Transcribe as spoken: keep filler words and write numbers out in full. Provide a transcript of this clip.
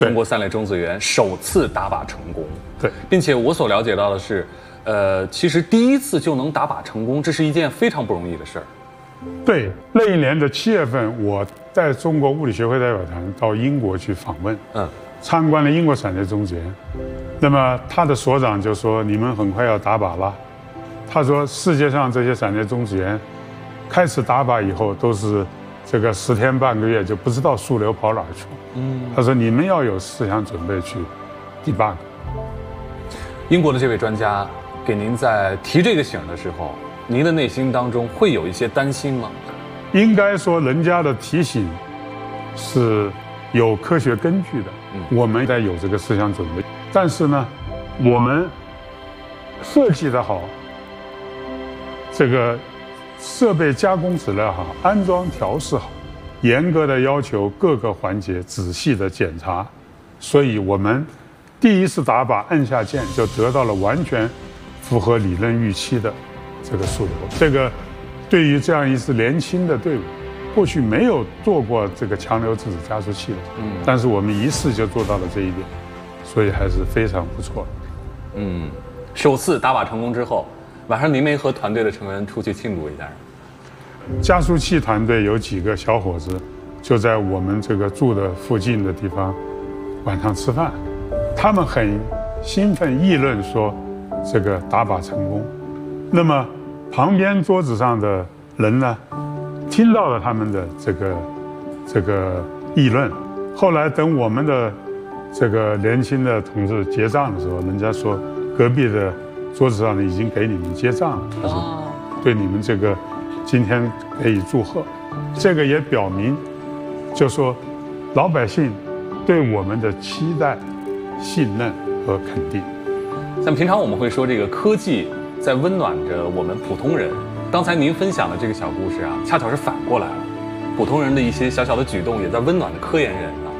中国三类中子源首次打靶成功。 对， 并且我所了解到的是，呃，其实第一次就能打靶成功，这是一件非常不容易的事儿。 对，那一年的七月份，我带中国物理学会代表团到英国去访问，嗯，参观了英国闪电中子源。那么他的所长就说：“你们很快要打靶了。”他说：“世界上这些闪电中子源，开始打靶以后都是这个十天半个月就不知道速流跑哪儿去了。”嗯，他说：“你们要有思想准备去 debug。” 英国的这位专家给您在提这个醒的时候，您的内心当中会有一些担心吗？ 应该说，人家的提醒是有科学根据的，嗯、我们得有这个思想准备。但是呢，我们设计的好，这个设备加工质量好，安装调试好，严格的要求各个环节仔细的检查，所以我们第一次打靶按下键就得到了完全符合理论预期的这个速流。这个对于这样一支年轻的队伍，过去没有做过这个强流质子加速器的，嗯，但是我们一次就做到了这一点，所以还是非常不错的。 嗯，首次打靶成功之后，晚上您没和团队的成员出去庆祝一下？ 加速器团队有几个小伙子，就在我们这个住的附近的地方晚上吃饭，他们很兴奋议论说这个打靶成功。那么旁边桌子上的人呢，听到了他们的这个这个议论。后来等我们的这个年轻的同志结账的时候，人家说隔壁的桌子上已经给你们结账了，他说对你们这个今天给予祝贺。这个也表明，就说老百姓对我们的期待、信任和肯定。 像平常我们会说这个科技在温暖着我们普通人，刚才您分享的这个小故事啊，恰巧是反过来了，普通人的一些小小的举动也在温暖着科研人啊。